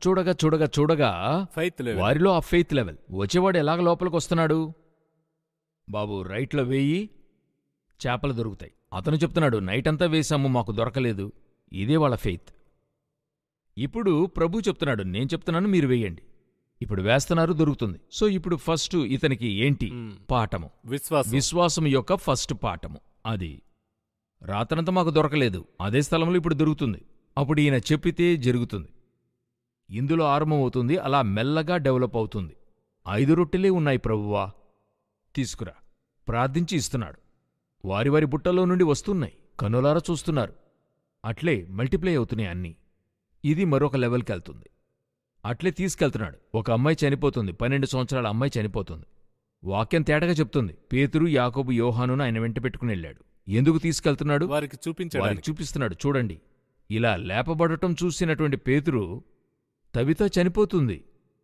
చూడగా చూడగా చూడగా ఫెయిత్ లెవెల్. వారిలో ఆ ఫెయిత్ లెవెల్. వచ్చేవాడు ఎలాగ లోపలికి వస్తున్నాడు? బాబు రైట్లో వేయి, చేపలు దొరుకుతాయి. అతను చెప్తున్నాడు, నైటంతా వేశాము, మాకు దొరకలేదు. ఇదే వాళ్ళ ఫెయిత్. ఇప్పుడు ప్రభు చెప్తున్నాడు, నేను చెప్తున్నాను, మీరు వేయండి. ఇప్పుడు వేస్తున్నారు, దొరుకుతుంది. సో ఇప్పుడు ఫస్ట్ ఇతనికి ఏంటి పాఠము? విశ్వాసం యొక్క ఫస్ట్ పాఠము అది. రాత్రంతా మాకు దొరకలేదు, అదే స్థలంలో ఇప్పుడు దొరుకుతుంది. అప్పుడు ఈయన చెప్పితే జరుగుతుంది. ఇందులో ఆరంభమవుతుంది, అలా మెల్లగా డెవలప్ అవుతుంది. 5 రొట్టెలే ఉన్నాయి ప్రభువా, తీసుకురా. ప్రార్థించి ఇస్తున్నాడు. వారి వారి బుట్టలో నుండి వస్తున్నాయి, కనులారా చూస్తున్నారు. అట్లే మల్టిప్లై అవుతున్నాయి అన్నీ. ఇది మరొక లెవెల్కెళ్తుంది. అట్లే తీసుకెళ్తున్నాడు. ఒక అమ్మాయి చనిపోతుంది, 12 సంవత్సరాల అమ్మాయి చనిపోతుంది. వాక్యం తేటగా చెప్తుంది, పేతురు, యాకోబు, యోహానును ఆయన వెంట పెట్టుకుని వెళ్ళాడు. ఎందుకు తీసుకెళ్తున్నాడు? వారికి చూపిస్తున్నాడు. చూడండి, ఇలా లేపబడటం చూసినటువంటి పేతురు, తవిత చనిపోతుంది,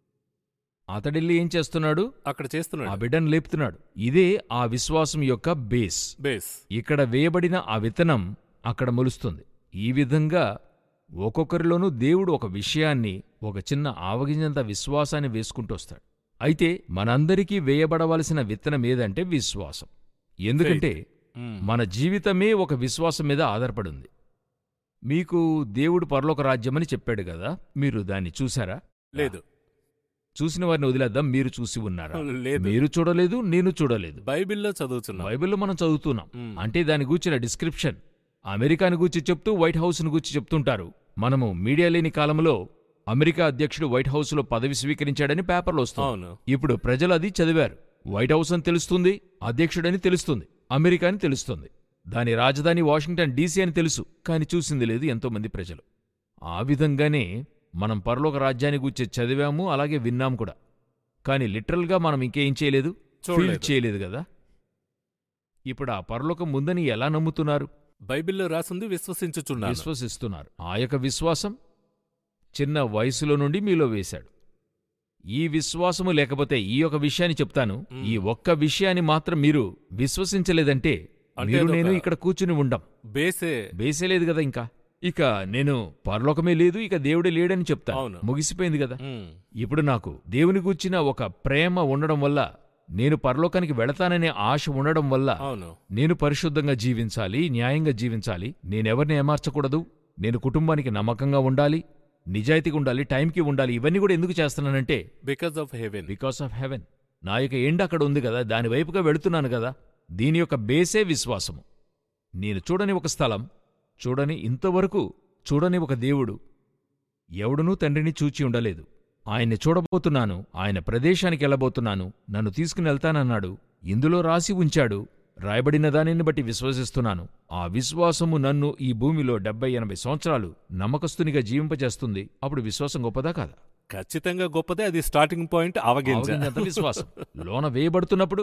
అతడెళ్ళి ఏం చేస్తున్నాడు? అక్కడ చేస్తున్నాడు, ఆ బిడ్డను లేపుతున్నాడు. ఇదే ఆ విశ్వాసం యొక్క బేస్. ఇక్కడ వేయబడిన ఆ విత్తనం అక్కడ మొలుస్తుంది. ఈ విధంగా ఒక్కొక్కరిలోనూ దేవుడు ఒక విషయాన్ని, ఒక చిన్న ఆవగింజంత విశ్వాసాన్ని వేసుకుంటూ వస్తాడు. అయితే మనందరికీ వేయబడవలసిన విత్తనం ఏదంటే విశ్వాసం. ఎందుకంటే మన జీవితమే ఒక విశ్వాసం మీద ఆధారపడింది. మీకు దేవుడు పరలోక రాజ్యమని చెప్పాడు కదా, మీరు దాన్ని చూశారా? లేదు. చూసిన వారిని వదిలేద్దాం, మీరు చూసి ఉన్నారా? లేదు. మీరు చూడలేదు, నేను చూడలేదు. బైబిల్లో మనం చదువుతున్నాం. అంటే దాని గూర్చిన డిస్క్రిప్షన్ అమెరికాని గూర్చి చెప్తూ వైట్ హౌస్ను గూర్చి చెప్తుంటారు. మనము మీడియా లేని కాలంలో అమెరికా అధ్యక్షుడు వైట్ హౌస్లో పదవి స్వీకరించాడని పేపర్లో వస్తుంది. ఇప్పుడు ప్రజలు అది చదివారు. వైట్ హౌస్ అని తెలుస్తుంది, అధ్యక్షుడని తెలుస్తుంది, అమెరికా అని తెలుస్తుంది, దాని రాజధాని వాషింగ్టన్ డీసీ అని తెలుసు. కాని చూసింది లేదు ఎంతోమంది ప్రజలు. ఆ విధంగానే మనం పరలోక రాజ్యాన్ని గూర్చి చదివాము, అలాగే విన్నాము కూడా. కాని లిటరల్గా మనం ఇంకేం చేయలేదు, ఫీల్ చేయలేదు కదా. ఇప్పుడు ఆ పరలోకం ఉందని ఎలా నమ్ముతున్నారు? బైబిల్లో రాసింది విశ్వసిస్తున్నారు. ఆ యొక్క విశ్వాసం చిన్న వయసులో నుండి మీలో వేశాడు. ఈ విశ్వాసము లేకపోతే, ఈ యొక్క విషయాన్ని చెప్తాను, ఈ ఒక్క విషయాన్ని మాత్రం మీరు విశ్వసించలేదంటే మీరు నేను ఇక్కడ కూర్చుని ఉండం. బేసే లేదు కదా. ఇక నేను పరలోకమే లేదు, ఇక దేవుడే లేడని చెప్తాను, ముగిసిపోయింది కదా. ఇప్పుడు నాకు దేవుని గూర్చిన ఒక ప్రేమ ఉండడం వల్ల, నేను పరలోకానికి వెళతాననే ఆశ ఉండడం వల్ల, నేను పరిశుద్ధంగా జీవించాలి, న్యాయంగా జీవించాలి, నేనెవరిని ఏమార్చకూడదు, నేను కుటుంబానికి నమ్మకంగా ఉండాలి, నిజాయితీగా ఉండాలి, టైంకి ఉండాలి. ఇవన్నీ కూడా ఎందుకు చేస్తున్నానంటే బికాస్ ఆఫ్ హెవెన్. నా యొక్క ఎండ్ అక్కడ ఉంది కదా, దానివైపుగా వెళుతున్నాను కదా. దీని యొక్క బేసే విశ్వాసము. నేను చూడని ఒక స్థలం, ఇంతవరకు చూడని ఒక దేవుడు, ఎవడునూ తండ్రిని చూచి ఉండలేదు. ఆయన్ని చూడబోతున్నాను, ఆయన ప్రదేశానికి వెళ్ళబోతున్నాను, నన్ను తీసుకుని వెళ్తానన్నాడు. ఇందులో రాసి ఉంచాడు, రాయబడిన దానిని బట్టి విశ్వసిస్తున్నాను. ఆ విశ్వాసము నన్ను ఈ భూమిలో 70-80 సంవత్సరాలు నమ్మకస్తునిగా జీవింపజేస్తుంది. అప్పుడు విశ్వాసం గొప్పదా కాదా? ఖచ్చితంగా గొప్పదే. అది స్టార్టింగ్ పాయింట్. ఆవగింజంత విశ్వాసం లోన వేయబడుతున్నప్పుడు,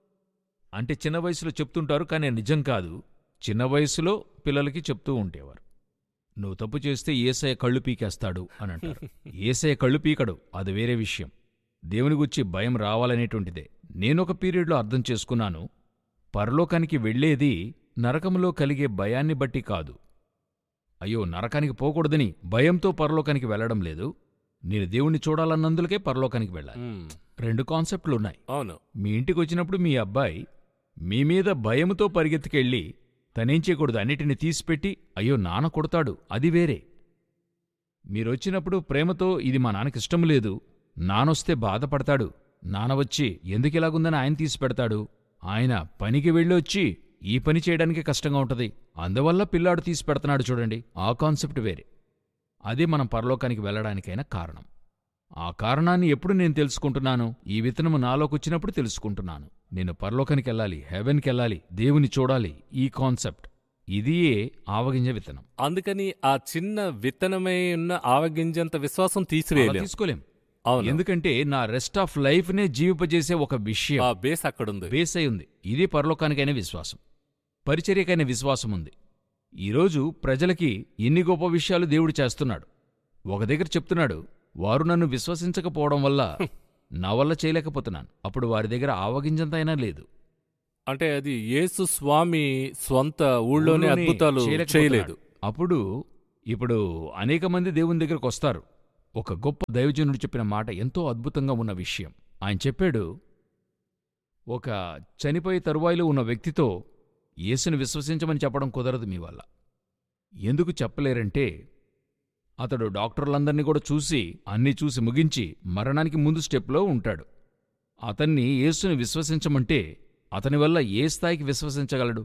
అంటే చిన్న వయసులో చెప్తుంటారు, కానీ నిజం కాదు. చిన్న వయసులో పిల్లలకి చెప్తూ ఉండేవారు, నువ్వు తప్పు చేస్తే యేసయ్య కళ్ళు పీకేస్తాడు అని అంటారు. యేసయ్య కళ్ళు పీకడు, అది వేరే విషయం. దేవుని గురించి భయం రావాలనేటువంటిదే. నేనొక పీరియడ్లో అర్థం చేసుకున్నాను, పరలోకానికి వెళ్లేది నరకంలో కలిగే భయాన్ని బట్టి కాదు. అయ్యో నరకానికి పోకూడదని భయంతో పరలోకానికి వెళ్లడం లేదు, నేను దేవుణ్ణి చూడాలన్నందులకే పరలోకానికి వెళ్ళాలి. 2 కాన్సెప్ట్లున్నాయి. మీ ఇంటికి వచ్చినప్పుడు మీ అబ్బాయి మీ మీద భయంతో పరిగెత్తుకెళ్ళి తనేం చేయకూడదు, అన్నిటిని తీసిపెట్టి అయ్యో నాన్న కొడతాడు, అది వేరే. మీరొచ్చినప్పుడు ప్రేమతో, ఇది మా నాన్నకిష్టం లేదు, నానొస్తే బాధపడతాడు, నాన్న వచ్చి ఎందుకిలాగుందని ఆయన తీసిపెడతాడు, ఆయన పనికి వెళ్ళొచ్చి ఈ పని చేయడానికి కష్టంగా ఉంటది, అందువల్ల పిల్లాడు తీసిపెడుతున్నాడు చూడండి, ఆ కాన్సెప్ట్ వేరే. అదే మనం పరలోకానికి వెళ్లడానికైనా కారణం. ఆ కారణాన్ని ఎప్పుడు నేను తెలుసుకుంటున్నాను? ఈ విత్తనము నాలోకొచ్చినప్పుడు తెలుసుకుంటున్నాను. నేను పరలోకానికెళ్ళాలి, హెవెన్కెళ్ళాలి, దేవుని చూడాలి. ఈ కాన్సెప్ట్, ఇదియే ఆవగింజ విత్తనం. అందుకని ఆ చిన్న విత్తనమై ఉన్న ఆవగింజంత విశ్వాసం తీసుకోలేం. ఎందుకంటే నా రెస్ట్ ఆఫ్ లైఫ్ నే జీవింపజేసే ఒక విషయం, బేస్ అక్కడుంది, బేస్ అయి ఉంది. ఇదే పరలోకానికైన విశ్వాసం, పరిచర్యకైన విశ్వాసం ఉంది. ఈరోజు ప్రజలకి ఇన్ని గొప్ప విషయాలు దేవుడు చేస్తున్నాడు. ఒక దగ్గర చెప్తున్నాడు, వారు నన్ను విశ్వసించకపోవడం వల్ల నా వల్ల చేయలేకపోతున్నాను. అప్పుడు వారి దగ్గర ఆవగింజంతైనా లేదు. అంటే అది యేసు స్వామి స్వంత ఊళ్ళోనే అద్భుతాలు చేయలేదు. అప్పుడు ఇప్పుడు అనేక మంది దేవుని దగ్గరకు వస్తారు. ఒక గొప్ప దైవజనుడు చెప్పిన మాట ఎంతో అద్భుతంగా ఉన్న విషయం. ఆయన చెప్పాడు, ఒక చనిపోయే తరువాయిలో ఉన్న వ్యక్తితో యేసుని విశ్వసించమని చెప్పడం కుదరదు మీ వల్ల. ఎందుకు చెప్పలేరంటే, అతడు డాక్టర్లందర్నీ కూడా చూసి అన్నీ చూసి ముగించి మరణానికి ముందు స్టెప్లో ఉంటాడు. అతన్ని యేసుని విశ్వసించమంటే అతని వల్ల ఏ స్థాయికి విశ్వసించగలడు?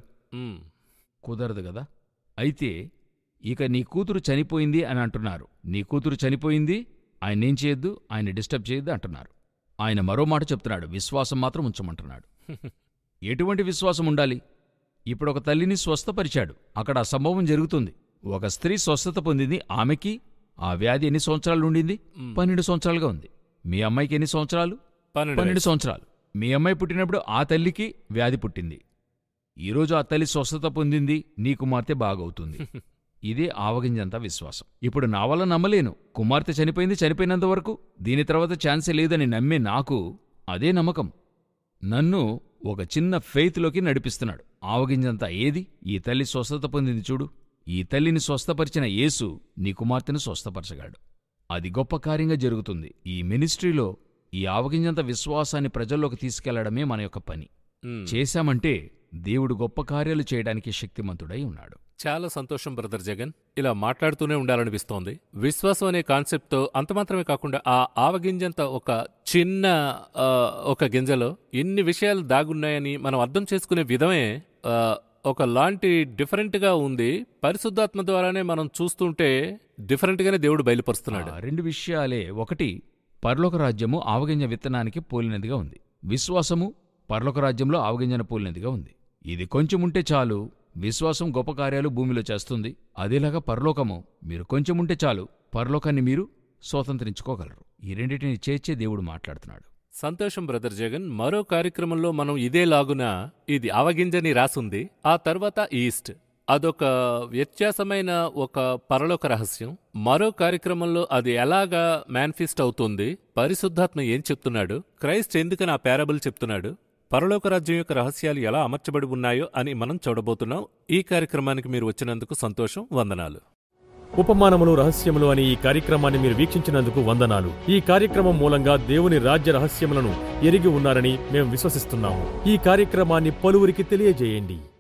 కుదరదు గదా. అయితే ఇక నీ కూతురు చనిపోయింది అని అంటున్నారు. నీ కూతురు చనిపోయింది, ఆయన్నేం చేయొద్దు, ఆయన్ని డిస్టర్బ్ చేయొద్దు అంటున్నారు. ఆయన మరో మాట చెప్తున్నాడు, విశ్వాసం మాత్రం ఉంచమంటున్నాడు. ఎటువంటి విశ్వాసం ఉండాలి? ఇప్పుడొక తల్లిని స్వస్థపరిచాడు, అక్కడ ఆ సంభవం జరుగుతుంది. ఒక స్త్రీ స్వస్థత పొందింది, ఆమెకి ఆ వ్యాధి ఎన్ని సంవత్సరాలు ఉండింది? 12 సంవత్సరాలుగా ఉంది. మీ అమ్మాయికి ఎన్ని సంవత్సరాలు? 12 సంవత్సరాలు. మీ అమ్మాయి పుట్టినప్పుడు ఆ తల్లికి వ్యాధి పుట్టింది. ఈరోజు ఆ తల్లి స్వస్థత పొందింది, నీ కుమార్తె బాగవుతుంది. ఇదే ఆవగింజంత విశ్వాసం. ఇప్పుడు నా వల్ల నమ్మలేను, కుమార్తె చనిపోయింది, చనిపోయినంత వరకు దీని తర్వాత ఛాన్సే లేదని నమ్మే నాకు అదే నమ్మకం నన్ను ఒక చిన్న ఫెయిత్లోకి నడిపిస్తున్నాడు. ఆవగింజంత ఏది? ఈ తల్లి స్వస్థత పొందింది చూడు. ఈ తల్లిని స్వస్థపరిచిన యేసు నీ కుమార్తెను స్వస్థపరచగాడు. అది గొప్ప కార్యంగా జరుగుతుంది. ఈ మినిస్ట్రీలో ఈ ఆవగింజంత విశ్వాసాన్ని ప్రజల్లోకి తీసుకెళ్లడమే మన యొక్క పని. చేశామంటే దేవుడు గొప్ప కార్యాలు చేయడానికి శక్తిమంతుడై ఉన్నాడు. చాలా సంతోషం బ్రదర్ జగన్. ఇలా మాట్లాడుతూనే ఉండాలనిపిస్తోంది. విశ్వాసం అనే కాన్సెప్ట్తో అంత మాత్రమే కాకుండా ఆ ఆవగింజంత ఒక చిన్న ఒక గింజలో ఎన్ని విషయాలు దాగున్నాయని మనం అర్థం చేసుకునే విధమే ఒకలాంటి డిఫరెంట్గా ఉంది. పరిశుద్ధాత్మ ద్వారానే మనం చూస్తుంటే డిఫరెంట్గానే దేవుడు బయలుపరుస్తున్నాడు. 2 విషయాలే. ఒకటి, పరలోక రాజ్యము ఆవగింజ విత్తనానికి పోలినదిగా ఉంది. విశ్వాసము పరలోక రాజ్యంలో ఆవగింజను పోలినదిగా ఉంది. ఇది కొంచెముంటే చాలు, విశ్వాసం గొప్ప కార్యాలు భూమిలో చేస్తుంది. అదేలాగా పరలోకము మీరు కొంచెముంటే చాలు, పరలోకాన్ని మీరు స్వతంత్రించుకోగలరు. ఈ రెండింటిని చేర్చే దేవుడు మాట్లాడుతున్నాడు. సంతోషం బ్రదర్ జగన్. మరో కార్యక్రమంలో మనం ఇదేలాగున ఇది ఆవగింజని రాసుంది, ఆ తర్వాత ఈస్ట్, అదొక వ్యత్యాసమైన ఒక పరలోక రహస్యం. మరో కార్యక్రమంలో అది ఎలాగా మేనిఫెస్ట్ అవుతుంది, పరిశుద్ధాత్మ ఏం చెప్తున్నాడు, క్రైస్ట్ ఎందుకని ఆ పారబుల్ చెప్తున్నాడు, పరలోక రాజ్యం యొక్క రహస్యాలు ఎలా అమర్చబడి ఉన్నాయో అని మనం చూడబోతున్నాం. ఈ కార్యక్రమానికి మీరు వచ్చినందుకు సంతోషం. వందనాలు. ఉపమానములు రహస్యములు అనే ఈ కార్యక్రమాన్ని మీరు వీక్షించినందుకు వందనాలు. ఈ కార్యక్రమం మూలంగా దేవుని రాజ్య రహస్యములను ఎరిగి ఉన్నారని మేము విశ్వసిస్తున్నాము. ఈ కార్యక్రమాన్ని పలువురికి తెలియజేయండి.